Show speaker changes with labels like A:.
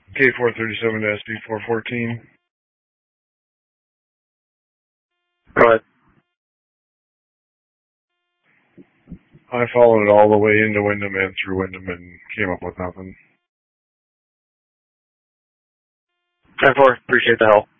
A: K437 to SB414.
B: Go ahead.
A: I followed it all the way into Wyndham and through Wyndham and came up with nothing.
B: 10-4, appreciate the help.